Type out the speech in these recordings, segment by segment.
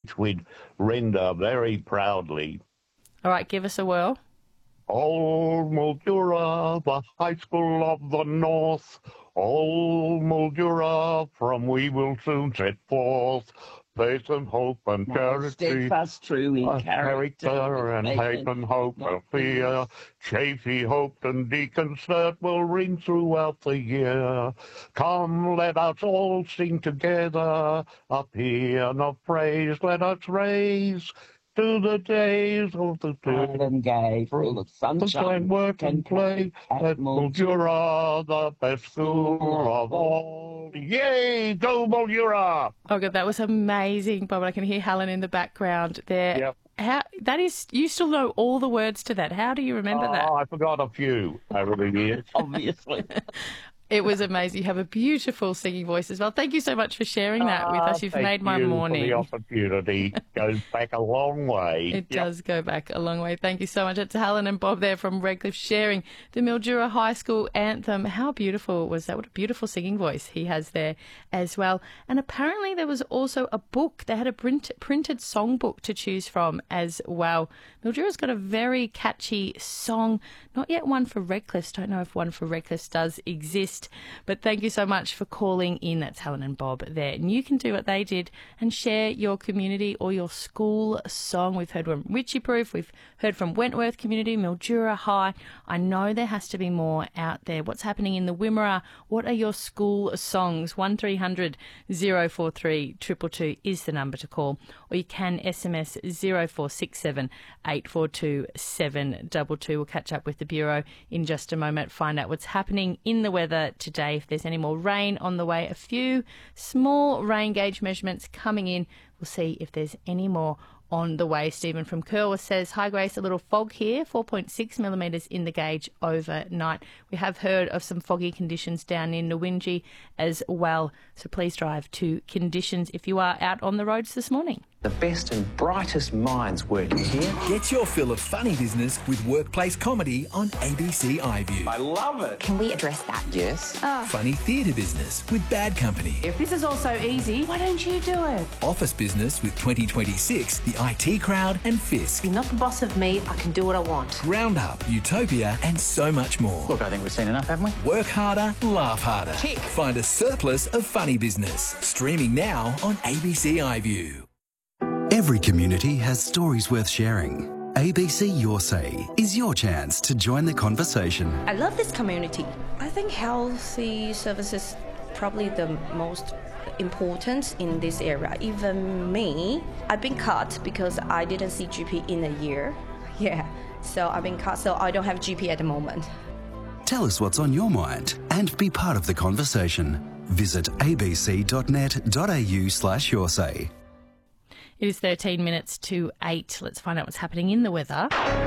we'd render very proudly. All right, give us a whirl. Old Mildura, the high school of the north. Old Mildura, from we will soon set forth. Faith and hope and charity. Steadfast, true in character and hate and hope and fear. Chafey, hope and deconcert will ring throughout the year. Come, let us all sing together. A paean of praise let us raise. To the days of the Proud and gay, full of sunshine, work and play, at Mildura, the best school of all. Yay, go Mildura! Oh, God, that was amazing, Bob. I can hear Helen in the background there. Yep. You still know all the words to that. How do you remember that? Oh, I forgot a few over the years. Obviously. It was amazing. You have a beautiful singing voice as well. Thank you so much for sharing that with us. You've made my morning. The opportunity goes back a long way. It does go back a long way. Thank you so much. It's Helen and Bob there from Redcliffe sharing the Mildura High School anthem. How beautiful was that? What a beautiful singing voice he has there as well. And apparently there was also a book. They had a printed songbook to choose from as well. Mildura's got a very catchy song. Not yet one for Redcliffe. Don't know if one for Redcliffe does exist. But thank you so much for calling in. That's Helen and Bob there. And you can do what they did and share your community or your school song. We've heard from Wycheproof. We've heard from Wentworth Community, Mildura High. I know there has to be more out there. What's happening in the Wimmera? What are your school songs? 1300 043 222 is the number to call. Or you can SMS 0467 842 722. We'll catch up with the Bureau in just a moment, find out what's happening in the weather today. If there's any more rain on the way, a few small rain gauge measurements coming in. We'll see if there's any more on the way. Stephen from Curlwa says, hi Grace, a little fog here, 4.6 millimetres in the gauge overnight. We have heard of some foggy conditions down in Nowinji as well, so please drive to conditions if you are out on the roads this morning. The best and brightest minds working here. Get your fill of funny business with workplace comedy on ABC iView. I love it. Can we address that? Yes. Funny theatre business with Bad Company. If this is all so easy, why don't you do it? Office business with 2026, the IT Crowd and Fisk. You're not the boss of me. I can do what I want. Roundup, Utopia and so much more. Look, I think we've seen enough, haven't we? Work harder, laugh harder. Tick. Find a surplus of funny business. Streaming now on ABC iView. Every community has stories worth sharing. ABC Your Say is your chance to join the conversation. I love this community. I think healthy services probably the most important in this area. Even me, I've been cut because I didn't see GP in a year. Yeah, so I've been cut, so I don't have GP at the moment. Tell us what's on your mind and be part of the conversation. Visit abc.net.au/yoursay. It is 13 minutes to 8. Let's find out what's happening in the weather.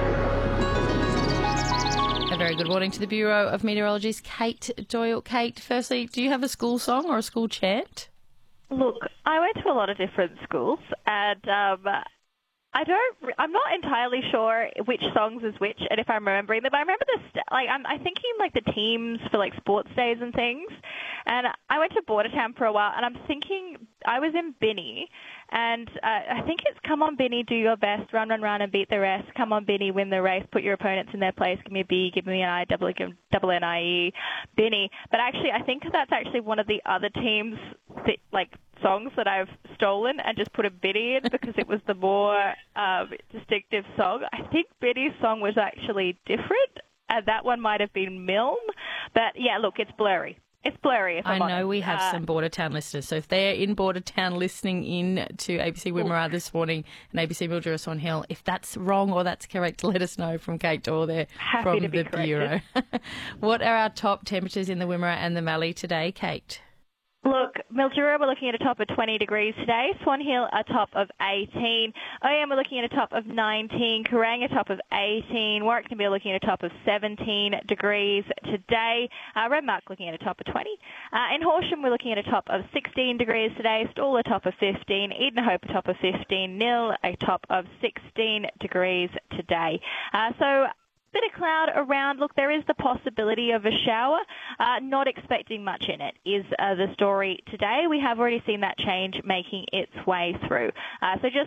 A very good morning to the Bureau of Meteorology's Kate Doyle. Kate, firstly, do you have a school song or a school chant? Look, I went to a lot of different schools, and I'm not entirely sure which songs is which, and if I'm remembering them. I remember I'm thinking like the teams for like sports days and things. And I went to Bordertown for a while, and I'm thinking I was in Binny, and I think it's come on Binny, do your best, run, run, run, and beat the rest. Come on Binny, win the race, put your opponents in their place. Give me a B, give me an I, double N-I-E, Binny. But actually, I think that's actually one of the other teams' songs that I've stolen and just put a Binny in because it was the more distinctive song. I think Binny's song was actually different, and that one might have been Milne. But yeah, look, it's blurry. It's blurry, if I'm honest. I know we have some Bordertown listeners, so if they're in Bordertown listening in to ABC Wimmera this morning and ABC Mildura Swan Hill, if that's wrong or that's correct, let us know from Kate Doyle there from the Bureau. What are our top temperatures in the Wimmera and the Mallee today, Kate? Look, Mildura, we're looking at a top of 20 degrees today. Swan Hill, a top of 18. OM, we're looking at a top of 19. Kerang, a top of 18. Warwick, we're looking at a top of 17 degrees today. Redmark, looking at a top of 20. In Horsham, we're looking at a top of 16 degrees today. Stawell, a top of 15. Edenhope, a top of 15. Nil, a top of 16 degrees today. Bit of cloud around. Look, there is the possibility of a shower. Not expecting much in it is the story today. We have already seen that change making its way through. So just